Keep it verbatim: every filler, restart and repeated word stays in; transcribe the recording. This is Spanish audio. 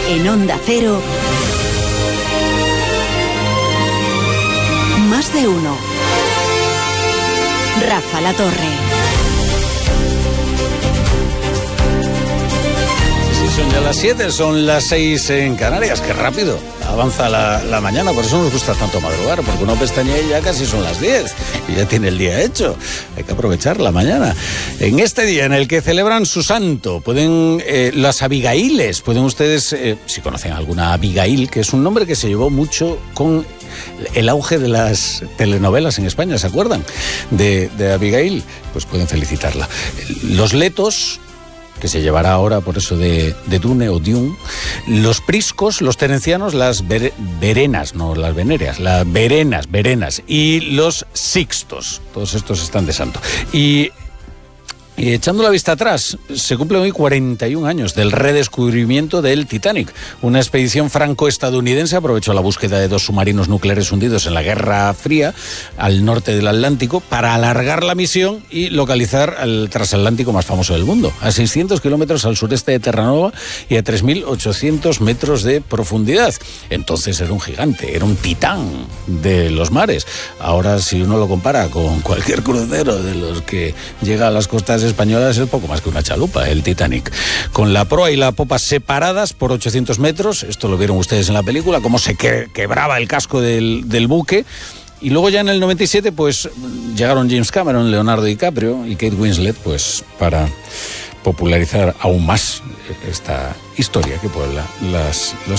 En Onda Cero, Más de Uno. Rafa La Torre. Son ya las siete, son las seis en Canarias. Qué rápido avanza la, la mañana, por eso nos gusta tanto madrugar, porque uno pestañea y ya casi son las diez y ya tiene el día hecho. Hay que aprovechar la mañana. En este día en el que celebran su santo, pueden eh, las Abigailes, pueden ustedes, eh, si conocen alguna Abigail, que es un nombre que se llevó mucho con el auge de las telenovelas en España, ¿se acuerdan? De, de Abigail, pues pueden felicitarla. Los Letos, que se llevará ahora por eso de, de Dune o Dune, los Priscos, los Terencianos, las ver, Verenas, no las Venéreas, las Verenas, Verenas, y los Sixtos, todos estos están de santo. Y, y echando la vista atrás, se cumplen hoy cuarenta y un años del redescubrimiento del Titanic. Una expedición franco-estadounidense aprovechó la búsqueda de dos submarinos nucleares hundidos en la Guerra Fría al norte del Atlántico para alargar la misión y localizar al transatlántico más famoso del mundo, a seiscientos kilómetros al sureste de Terranova y a tres mil ochocientos metros de profundidad. Entonces era un gigante, era un titán de los mares. Ahora, si uno lo compara con cualquier crucero de los que llega a las costas españolas, es poco más que una chalupa, el Titanic. Con la proa y la popa separadas por ochocientos metros, esto lo vieron ustedes en la película, cómo se que, quebraba el casco del, del buque. Y luego ya en el noventa y siete, pues llegaron James Cameron, Leonardo DiCaprio y Kate Winslet, pues para popularizar aún más esta historia que puebla las, los